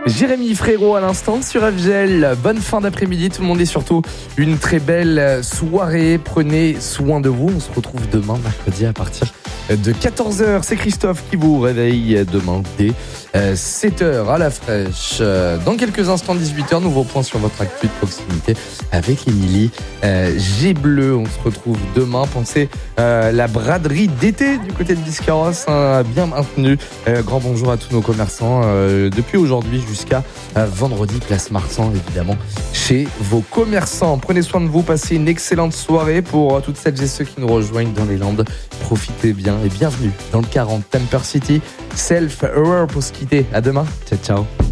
Jérémy Frérot à l'instant sur FGL. Bonne fin d'après-midi tout le monde et surtout une très belle soirée. Prenez soin de vous. On se retrouve demain mercredi à partir de 14h. C'est Christophe qui vous réveille demain dès 7h à la fraîche. Dans quelques instants 18h, nouveau point sur votre actu de proximité avec Émilie G Bleu. On se retrouve demain. Pensez la braderie d'été du côté de Biscarros bien maintenue. Grand bonjour à tous nos commerçants depuis aujourd'hui jusqu'à vendredi, place Marsan évidemment chez vos commerçants. Prenez soin de vous, passez une excellente soirée. Pour toutes celles et ceux qui nous rejoignent dans les Landes, profitez bien et bienvenue dans le 40 Temper City Self Hour pour se quitter. À demain, ciao ciao.